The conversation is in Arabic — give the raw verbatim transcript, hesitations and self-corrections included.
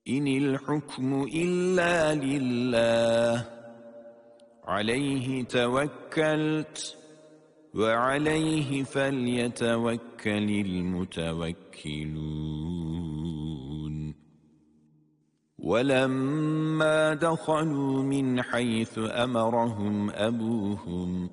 إن الحكم إلا لله عليه توكلت وعليه فليتوكل المتوكلون ولما دخلوا من حيث أمرهم أبوهم